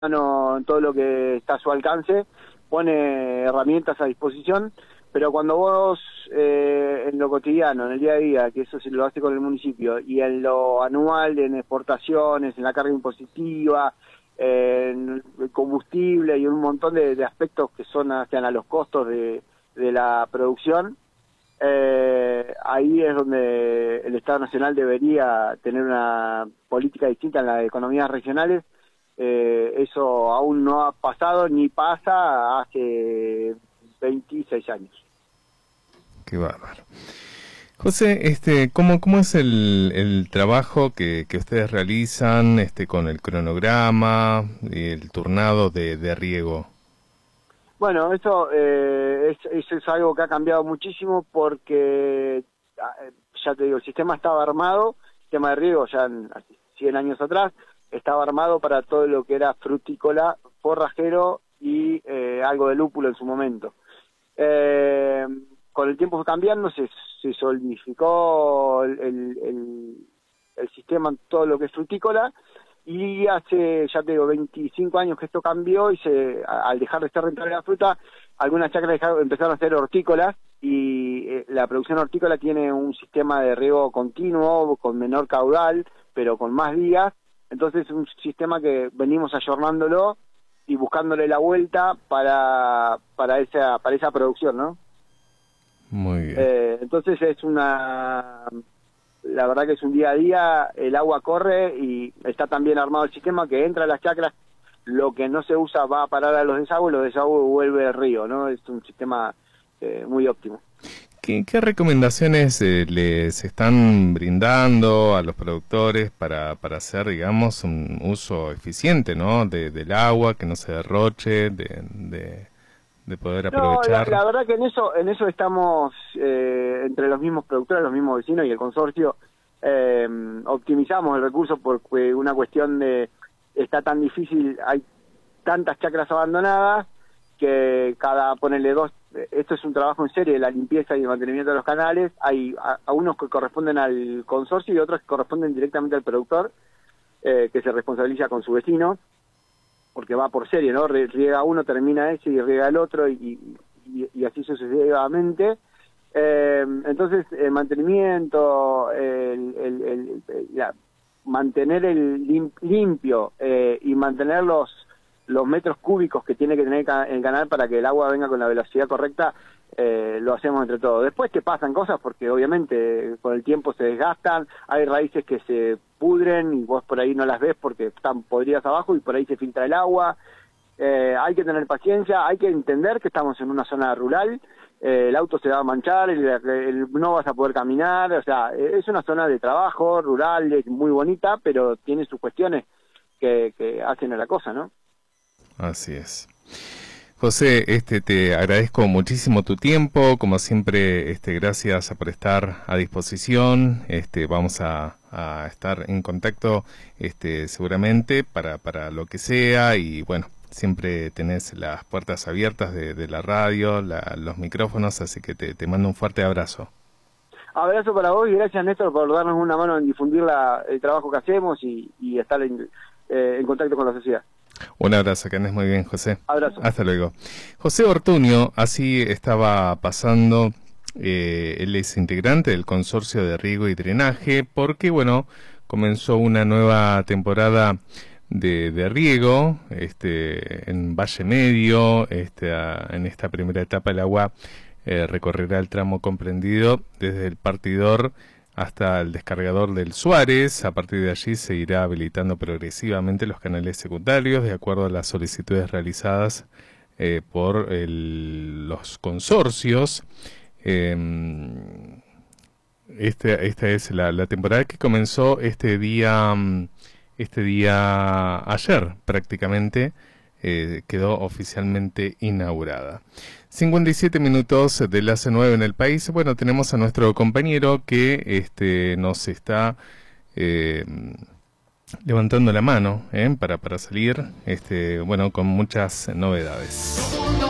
mano en todo lo que está a su alcance, pone herramientas a disposición, pero cuando vos en lo cotidiano, en el día a día, que eso se lo hace con el municipio, y en lo anual, en exportaciones, en la carga impositiva, en el combustible y un montón de aspectos que son hacia a los costos de la producción, ahí es donde el Estado Nacional debería tener una política distinta en las economías regionales. Eso aún no ha pasado ni pasa hace 26 años. Qué bárbaro. José, ¿cómo es el trabajo que ustedes realizan con el cronograma y el turnado de riego? Bueno, eso es algo que ha cambiado muchísimo porque, ya te digo, el sistema estaba armado, el sistema de riego ya hace 100 años atrás, estaba armado para todo lo que era frutícola, forrajero y algo de lúpulo en su momento. Con el tiempo fue cambiando, se solidificó el sistema en todo lo que es frutícola, y hace, ya te digo, 25 años que esto cambió, y al dejar de ser rentable la fruta, algunas chacras empezaron a ser hortícolas, y la producción hortícola tiene un sistema de riego continuo, con menor caudal, pero con más días. Entonces es un sistema que venimos ayornándolo y buscándole la vuelta para esa producción, ¿no? Muy bien. Entonces la verdad que es un día a día, el agua corre y está tan bien armado el sistema que entra a las chacras, lo que no se usa va a parar a los desagües vuelve al río, ¿no? Es un sistema muy óptimo. ¿Qué recomendaciones les están brindando a los productores para hacer, digamos, un uso eficiente, ¿no? del agua, que no se derroche, de poder aprovechar? No, la verdad que en eso estamos entre los mismos productores, los mismos vecinos y el consorcio, optimizamos el recurso porque una cuestión de está tan difícil, hay tantas chacras abandonadas que ponerle dos. Esto es un trabajo en serie de la limpieza y el mantenimiento de los canales. Hay a unos que corresponden al consorcio y otros que corresponden directamente al productor, que se responsabiliza con su vecino, porque va por serie, ¿no? Riega uno, termina ese y riega el otro, y así sucesivamente. Entonces, el mantenimiento, mantener limpio y mantener los metros cúbicos que tiene que tener el canal para que el agua venga con la velocidad correcta, lo hacemos entre todos. Después te pasan cosas porque obviamente con el tiempo se desgastan, hay raíces que se pudren y vos por ahí no las ves porque están podridas abajo y por ahí se filtra el agua. Hay que tener paciencia, hay que entender que estamos en una zona rural, el auto se va a manchar, no vas a poder caminar, o sea, es una zona de trabajo rural, es muy bonita, pero tiene sus cuestiones que hacen a la cosa, ¿no? Así es. José, te agradezco muchísimo tu tiempo, como siempre, gracias por estar a disposición. Vamos a estar en contacto, seguramente para lo que sea, y bueno, siempre tenés las puertas abiertas de la radio, los micrófonos, así que te mando un fuerte abrazo. Abrazo para vos y gracias, Néstor, por darnos una mano en difundir el trabajo que hacemos y estar en contacto con la sociedad. Un abrazo, que andes muy bien, José. Abrazo. Hasta luego. José Ortuño, así estaba pasando, él es integrante del Consorcio de Riego y Drenaje, porque, bueno, comenzó una nueva temporada de riego, en Valle Medio, en esta primera etapa el agua recorrerá el tramo comprendido desde el partidor hasta el descargador del Suárez. A partir de allí se irá habilitando progresivamente los canales secundarios de acuerdo a las solicitudes realizadas por los consorcios. Esta es la temporada que comenzó este día ayer prácticamente, quedó oficialmente inaugurada. 57 minutos de las 9 en el país. Bueno, tenemos a nuestro compañero que nos está levantando la mano para salir, bueno, con muchas novedades.